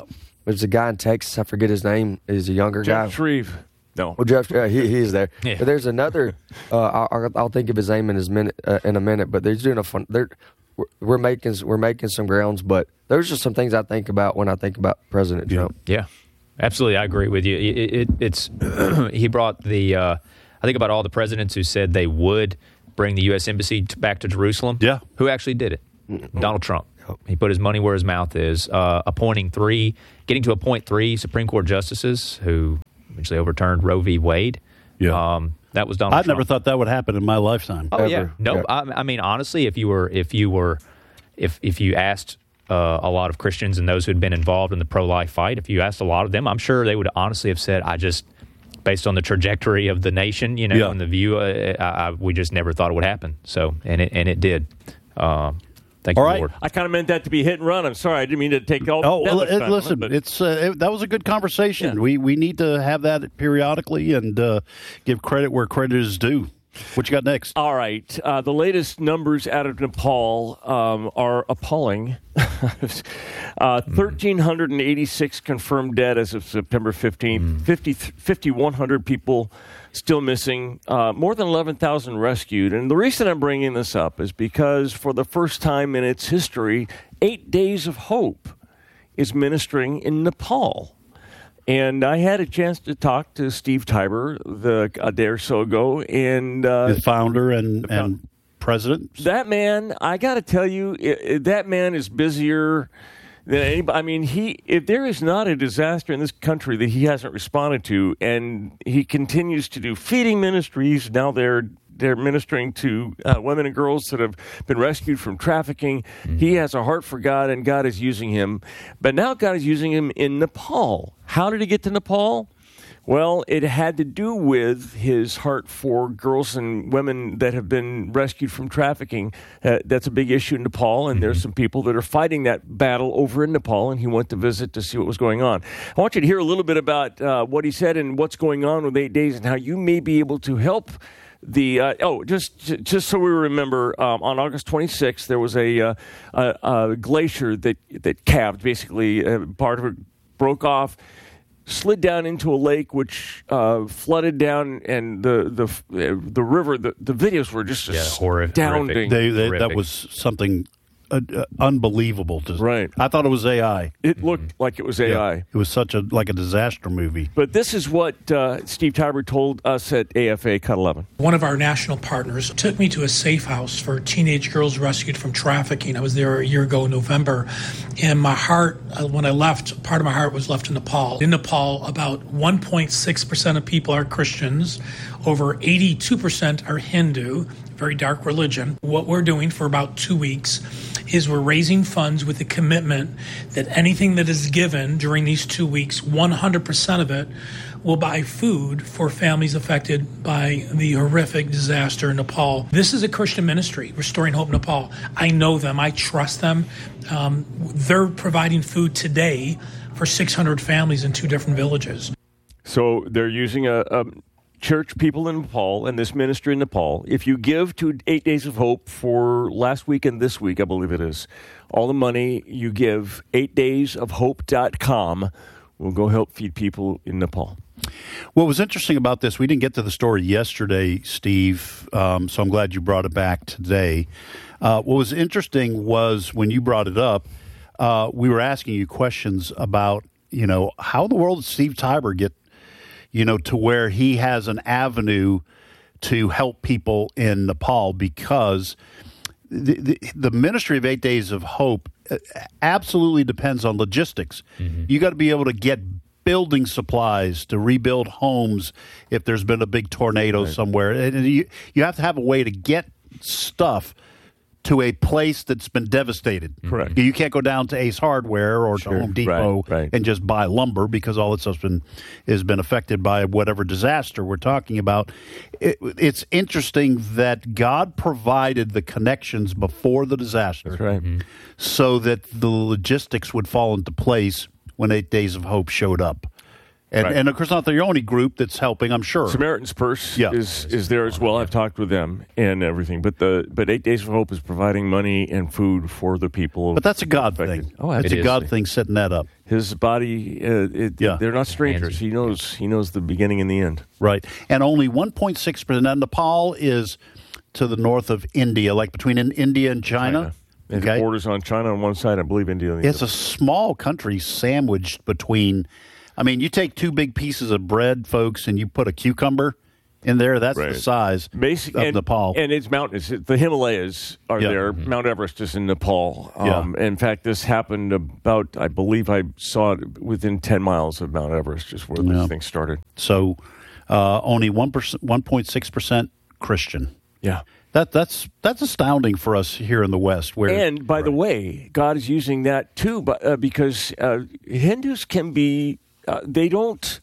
there's a guy in Texas. I forget his name. He's a younger Jeff guy. Shreve. No. Well, Jeff, uh, he he is there. Yeah. But there's another. Uh, I'll, I'll think of his name in his minute uh, in a minute. But they're doing a fun. They're we're, we're making we're making some grounds. But there's just some things I think about when I think about President Trump. Yeah, absolutely. I agree with you. It, it, it's he brought the. Uh, I think about all the presidents who said they would bring the U S embassy t- back to Jerusalem. Yeah. Who actually did it? Mm-hmm. Donald Trump. He put his money where his mouth is, uh, appointing three, getting to appoint three Supreme Court justices who eventually overturned Roe v. Wade. Yeah. Um, that was Donald I Trump. never thought that would happen in my lifetime. Oh ever. yeah, no. Yeah. I, I mean, honestly, if you were, if you were, if if you asked uh, a lot of Christians and those who had been involved in the pro-life fight, if you asked a lot of them, I'm sure they would honestly have said, "I just." Based on the trajectory of the nation, you know, Yeah. and the view, uh, I, I, we just never thought it would happen. So, and it and it did. Uh, thank All you, right. Lord. I kind of meant that to be hit and run. I'm sorry. I didn't mean to take all Oh, that well, much time it, on listen, it, but- it's uh, it, that was a good conversation. We we need to have that periodically and uh, give credit where credit is due. What you got next? All right. Uh, the latest numbers out of Nepal um, are appalling. uh, one thousand three hundred eighty-six confirmed dead as of September fifteenth. fifty, five thousand one hundred people still missing. Uh, more than eleven thousand rescued. And the reason I'm bringing this up is because for the first time in its history, Eight Days of Hope is ministering in Nepal. And I had a chance to talk to Steve Tiber the, a day or so ago. and uh, The founder and, and president? That man, I got to tell you, it, it, that man is busier than anybody. I mean, he if there is not a disaster in this country that he hasn't responded to, and he continues to do feeding ministries. Now they're they're ministering to uh, women and girls that have been rescued from trafficking. Mm-hmm. He has a heart for God, and God is using him. But now God is using him in Nepal. How did he get to Nepal? Well, it had to do with his heart for girls and women that have been rescued from trafficking. Uh, that's a big issue in Nepal, and mm-hmm. there's some people that are fighting that battle over in Nepal, and he went to visit to see what was going on. I want you to hear a little bit about uh, what he said and what's going on with Eight Days and how you may be able to help the uh, oh, just just so we remember, um, on August twenty-sixth, there was a, uh, a, a glacier that, that calved, basically. Uh, part of it broke off, slid down into a lake, which uh, flooded down, and the the uh, the river. The, the videos were just yeah, horrific. astounding. They, they, that was something uh, uh, unbelievable. To, right. I thought it was A I. It looked mm-hmm. like it was A I. Yeah, it was such a like a disaster movie. But this is what uh, Steve Tiber told us at A F A Cut eleven. One of our national partners took me to a safe house for teenage girls rescued from trafficking. I was there a year ago in November, and my heart, uh, when I left, part of my heart was left in Nepal. In Nepal, about one point six percent of people are Christians. Over eighty-two percent are Hindu, very dark religion. What we're doing for about two weeks is we're raising funds with the commitment that anything that is given during these two weeks, one hundred percent of it will buy food for families affected by the horrific disaster in Nepal. This is a Christian ministry, Restoring Hope Nepal. I know them. I trust them. Um, they're providing food today for six hundred families in two different villages. So they're using a... a church people in Nepal and this ministry in Nepal. If you give to Eight Days of Hope for last week and this week, I believe it is, all the money you give, eight days of hope dot com will go help feed people in Nepal. What was interesting about this, we didn't get to the story yesterday, Steve, um, so I'm glad you brought it back today. Uh, what was interesting was when you brought it up, uh, we were asking you questions about, you know, how in the world did Steve Tiber get you know, to where he has an avenue to help people in Nepal, because the, the, the Ministry of Eight Days of Hope absolutely depends on logistics. Mm-hmm. You got to be able to get building supplies to rebuild homes if there's been a big tornado right. somewhere. And you, you have to have a way to get stuff to a place that's been devastated. Correct. You can't go down to Ace Hardware or sure. to Home Depot right, right. and just buy lumber, because all that stuff's been has been affected by whatever disaster we're talking about. It, it's interesting that God provided the connections before the disaster, that's right. mm-hmm. so that the logistics would fall into place when Eight Days of Hope showed up. And, Right. and of course, not the only group that's helping, I'm sure. Samaritan's Purse Yeah. is is there as well. I've talked with them and everything. But the but Eight Days of Hope is providing money and food for the people. But that's a God affected. thing. Oh, That's it a is. God thing setting that up. His body, uh, it, Yeah. they're not strangers. He knows. He knows the beginning and the end. Right. And only one point six percent. Now, Nepal is to the north of India, like between in India and China. And Okay. it borders on China on one side, I believe India on the It's other. a small country sandwiched between. I mean, you take two big pieces of bread, folks, and you put a cucumber in there. That's Right. the size Basic, of and, Nepal. And it's mountainous. The Himalayas are Yeah. there. Mhm. Mount Everest is in Nepal. Yeah. Um, In fact, this happened about, I believe I saw it within ten miles of Mount Everest, just where Yeah. this thing started. So uh, only one percent, one point six percent Christian. Yeah. That that's that's astounding for us here in the West. Where And by the way, God is using that too, but uh, because uh, Hindus can be, uh, they don't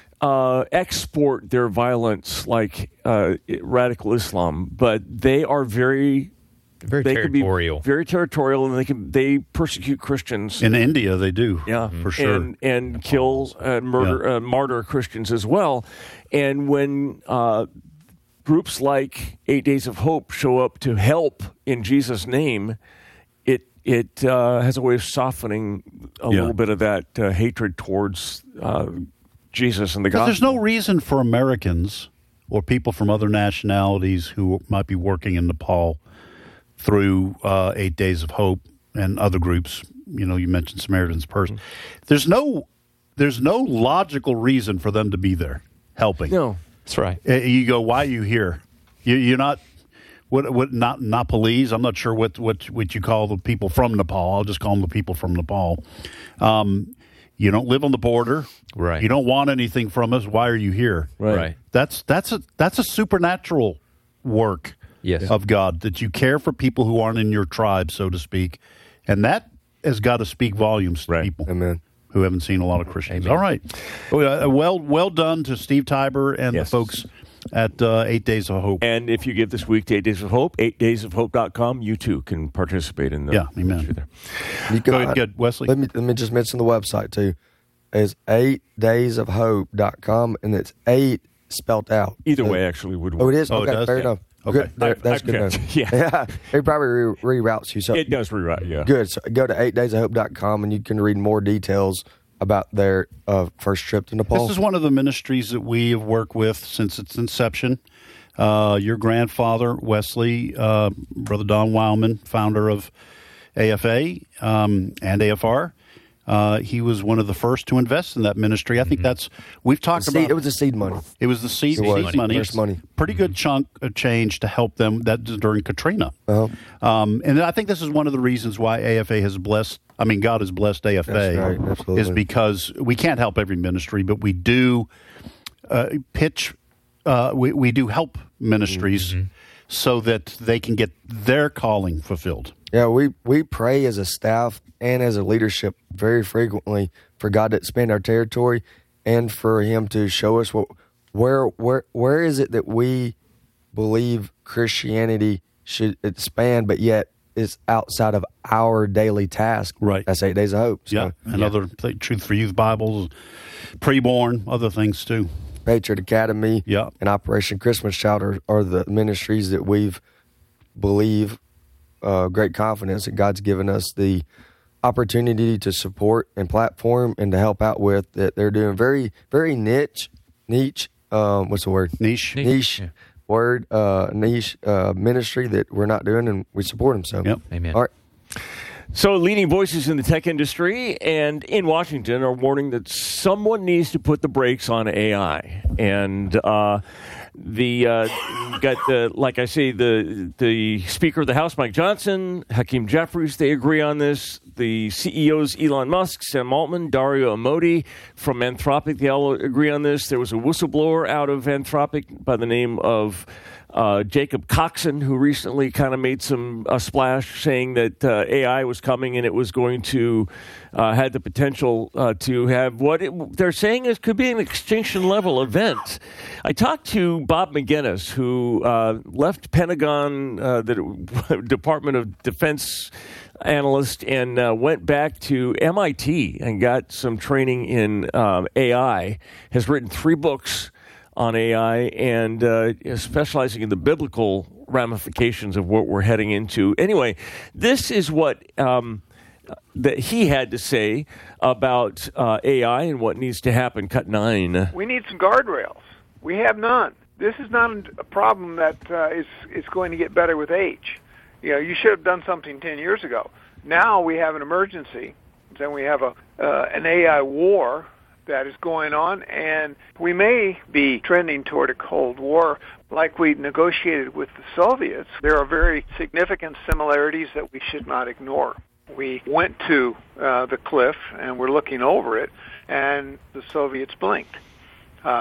uh, export their violence like uh, radical Islam, but they are very, very they territorial, can be very territorial, and they can they persecute Christians in India they do, yeah, for sure, and, and kill, uh, murder, uh, martyr Christians as well. And when uh, groups like Eight Days of Hope show up to help in Jesus' name, it it uh, has a way of softening a Yeah. little bit of that uh, hatred towards uh, Jesus and the Because gospel. there's no reason for Americans or people from other nationalities who might be working in Nepal through uh, Eight Days of Hope and other groups. You know, you mentioned Samaritan's Purse. Mm-hmm. There's no, there's no logical reason for them to be there helping. No, that's right. Uh, You go, why are you here? You, you're not. What? What? Not Nepalese. I'm not sure what, what what you call the people from Nepal. I'll just call them the people from Nepal. Um, you don't live on the border, right? You don't want anything from us. Why are you here? Right. Right. That's that's a that's a supernatural work Yes. of God, that you care for people who aren't in your tribe, so to speak, and that has got to speak volumes to people. Amen. Who haven't seen a lot of Christians. Amen. All right. Well, uh, well, well done to Steve Tiber and Yes. the folks at uh, Eight Days of Hope. And if you give this week to Eight Days of Hope, eight days of hope dot com, you too can participate in the Yeah, amen. ministry there. You can, Go ahead, good, Wesley. Let me let me just mention the website too. It's eight days of hope dot com, and it's eight spelled out. Either Uh, way, actually, would Oh, it is? Oh, Okay, it does? fair Yeah. enough. Okay. Good. There- I- that's I good bet. enough. Yeah. It probably re- reroutes you. So It does reroute, yeah. Good. So go to eight days of hope dot com, and you can read more details about their uh, first trip to Nepal. This is one of the ministries that we have worked with since its inception. Uh, your grandfather, Wesley, uh, Brother Don Wildman, founder of A F A um, and A F R, uh, he was one of the first to invest in that ministry. I think that's, we've talked The seed- about. it was the seed money. It was the seed, It was. seed money. First money. Pretty good chunk of change to help them that during Katrina. Uh-huh. Um, and I think this is one of the reasons why A F A has blessed, I mean, God has blessed A F A, That's right, absolutely. is because we can't help every ministry, but we do uh, pitch, uh, we, we do help ministries Mm-hmm. so that they can get their calling fulfilled. Yeah, we, we pray as a staff and as a leadership very frequently for God to expand our territory and for Him to show us what where where where is it that we believe Christianity should expand, but yet it's outside of our daily task. Right. That's Eight Days of Hope. So, Yeah, and other th- Truth for Youth Bibles, preborn, other things too. Patriot Academy Yeah. and Operation Christmas Child are, are the ministries that we've believe uh, great confidence that God's given us the opportunity to support and platform and to help out with. That they're doing very very niche niche um, what's the word niche niche, Niche, yeah. word uh, niche uh, ministry that we're not doing, and we support them. So Yep. Amen. All right. So, leading voices in the tech industry and in Washington are warning that someone needs to put the brakes on A I. And uh, the uh, got the like I say the the Speaker of the House, Mike Johnson, Hakeem Jeffries, they agree on this. The C E Os, Elon Musk, Sam Altman, Dario Amodei from Anthropic, they all agree on this. There was a whistleblower out of Anthropic by the name of Uh, Jacob Coxon, who recently kind of made some a splash, saying that uh, A I was coming and it was going to uh, had the potential uh, to have what it, they're saying is could be an extinction level event. I talked to Bob McGinnis, who uh, left Pentagon, uh, the Department of Defense analyst and uh, went back to M I T and got some training in um, A I, has written three books on A I and uh, is specializing in the biblical ramifications of what we're heading into. Anyway, this is what um, that he had to say about uh, A I and what needs to happen. Cut nine. We need some guardrails. We have none. This is not a problem that uh, is is going to get better with age. You know, you should have done something ten years ago. Now we have an emergency. Then we have a uh, an A I war that is going on, and we may be trending toward a Cold War like we negotiated with the Soviets. There are very significant similarities that we should not ignore. We went to uh, the cliff, and we're looking over it, and the Soviets blinked.